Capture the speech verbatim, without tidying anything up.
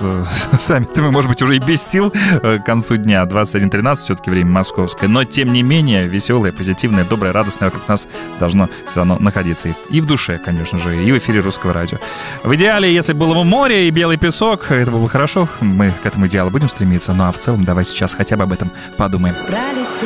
сами-то мы, может быть, уже и без сил к концу дня. двадцать один тринадцать все-таки время московское. Но, тем не менее, веселое, позитивное, доброе, радостное вокруг нас должно все равно находиться. И в душе, конечно же, и в эфире Русского радио. В идеале, если было бы море и белый песок, это было бы хорошо. Мы к этому идеалу будем стремиться. Ну а в целом, давай сейчас хотя бы об этом подумаем.